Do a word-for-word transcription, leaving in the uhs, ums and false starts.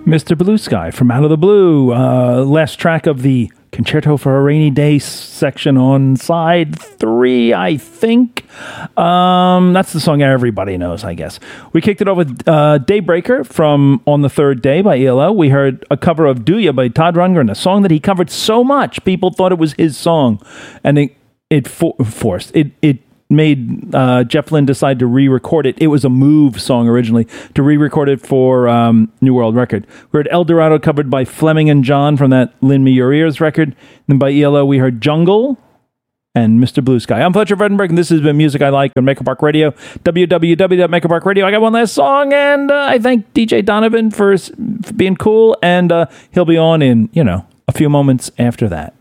Mister Blue Sky from Out of the Blue. Uh, last track of the Concerto for a Rainy Day section on side three, I think. Um, that's the song everybody knows, I guess. We kicked it off with uh, Daybreaker from On the Third Day by E L O. We heard a cover of Do Ya by Todd Rundgren, a song that he covered so much, people thought it was his song. And it, it for- forced, it, it made uh, Jeff Lynne decide to re-record it. It was a Move song originally, to re-record it for um, New World Record. We heard El Dorado covered by Fleming and John from that Lend Me Your Ears record. Then by E L O, we heard Jungle and Mister Blue Sky. I'm Fletcher Vredenberg, and this has been Music I Like on Maker Park Radio, w w w dot maker park radio. I got one last song, and uh, I thank D J Donovan for, for being cool, and uh, he'll be on in, you know, a few moments after that.